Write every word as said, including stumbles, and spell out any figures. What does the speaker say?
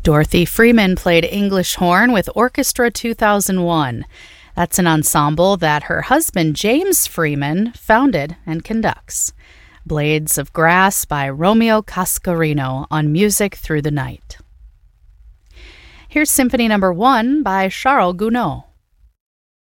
Dorothy Freeman played English horn with Orchestra two thousand one. That's an ensemble that her husband James Freeman founded and conducts. Blades of Grass by Romeo Cascarino on Music Through the Night. Here's Symphony Number one by Charles Gounod.